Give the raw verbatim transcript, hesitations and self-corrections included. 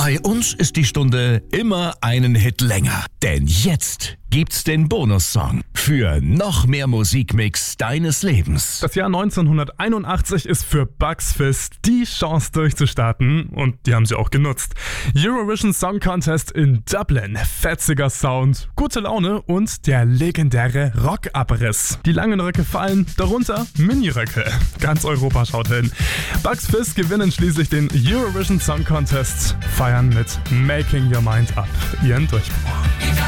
Bei uns ist die Stunde immer einen Hit länger. Denn jetzt gibt's den Bonussong für noch mehr Musikmix deines Lebens. Das Jahr neunzehnhunderteinundachtzig ist für Bucks Fizz die Chance durchzustarten und die haben sie auch genutzt. Eurovision Song Contest in Dublin, fetziger Sound, gute Laune und der legendäre Rockabriss. Die langen Röcke fallen, darunter Miniröcke. Ganz Europa schaut hin. Bucks Fizz gewinnen schließlich den Eurovision Song Contest, feiern mit Making Your Mind Up ihren Durchbruch.